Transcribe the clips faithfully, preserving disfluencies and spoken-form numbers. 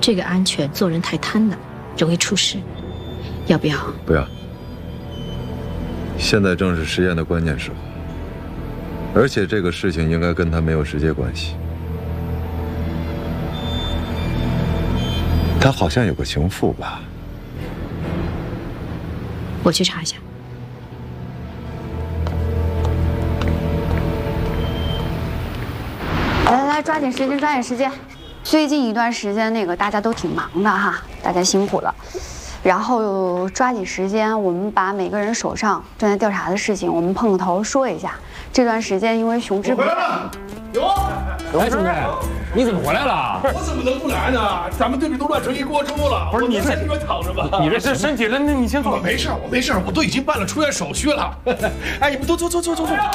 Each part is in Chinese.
这个安全做人太贪婪，容易出事，要不要？ 不要。现在正是实验的关键时候，而且这个事情应该跟他没有直接关系。他好像有个情妇吧？ 我去查一下。 来来，抓紧时间，抓紧时间。最近一段时间，那个大家都挺忙的哈，大家辛苦了。然后抓紧时间，我们把每个人手上正在调查的事情，我们碰个头说一下。这段时间因为熊志回来了，有。 哎，兄弟，你怎么回来了？ 我怎么能不来呢？咱们队里都乱成一锅粥了。 不是你在这边躺着吧？ 你这是身体了，那你先坐。 我没事，我没事，我都已经办了出院手续了。哎，你们都坐坐坐坐坐。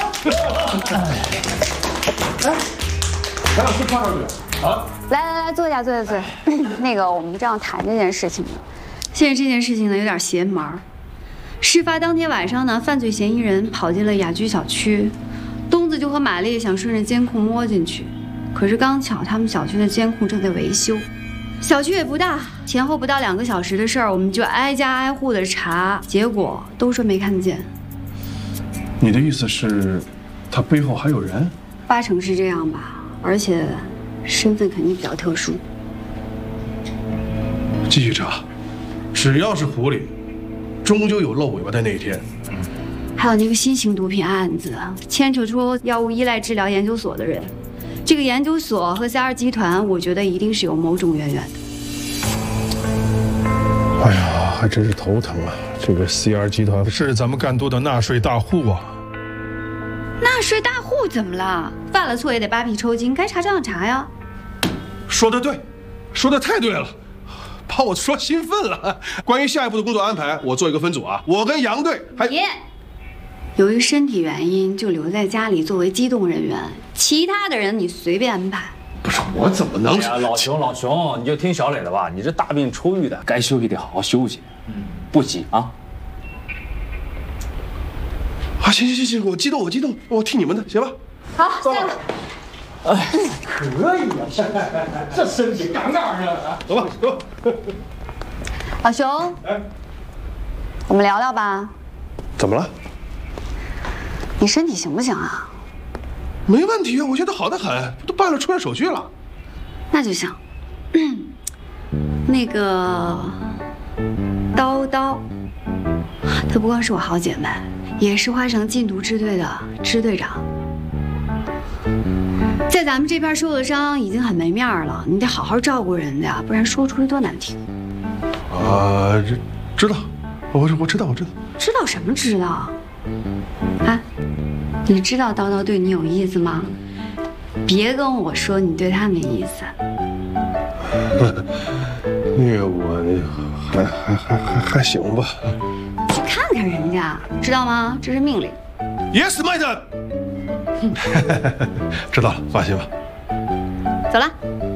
哎。 咱俩先放上去啊！ 来来来，坐下坐下坐下。那个，我们这样谈这件事情呢。现在这件事情呢有点邪门儿。事发当天晚上呢，犯罪嫌疑人跑进了雅居小区，东子就和玛丽想顺着监控摸进去，可是刚巧他们小区的监控正在维修，小区也不大，前后不到两个小时的事儿，我们就挨家挨户的查，结果都说没看见。 你的意思是，他背后还有人？ 八成是这样吧。 而且，身份肯定比较特殊。 继续查，只要是狐狸，终究有露尾巴的那一天。 还有那个新型毒品案子，牵扯出药物依赖治疗研究所的人，这个研究所和 C R 集团，我觉得一定是有某种渊源的。 哎呀，还真是头疼啊！这个 C R 集团是咱们赣都的纳税大户啊。 纳税大户怎么了？犯了错也得扒皮抽筋，该查照样查呀。 说的对，说的太对了，把我说兴奋了。关于下一步的工作安排，我做一个分组啊。我跟杨队还别，由于身体原因就留在家里作为机动人员，其他的人你随便安排。 不是我怎么能？ 哎呀，老熊老熊，你就听小磊的吧，你这大病初愈的，该休息得好好休息，嗯，不急啊。 啊，行行行行，我激动，我激动，我听你们的，行吧？ 好，下来。 哎， 可以呀，这身体杠杠的。 走吧，走吧。 老熊，哎，我们聊聊吧。 怎么了？ 你身体行不行啊？ 没问题啊，我现在好得很，都办了出院手续了。 那就行。那个叨叨，她不光是我好姐妹。 也是花城禁毒支队的支队长，在咱们这边受了伤，已经很没面了。你得好好照顾人家，不然说出去多难听。 啊，知知道，我我知道，我知道。 知道什么知道？啊，你知道叨叨对你有意思吗？别跟我说你对他没意思。 那个我还还还还还行吧。 看看人家，知道吗？这是命令。 Yes, madam。知道了，放心吧。 走了。